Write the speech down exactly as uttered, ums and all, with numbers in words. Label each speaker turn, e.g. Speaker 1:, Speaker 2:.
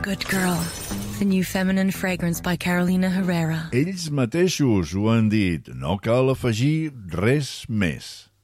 Speaker 1: Good Girl, the new feminine fragrance by Carolina Herrera.
Speaker 2: Ells mateixos ho han dit, no cal afegir res més.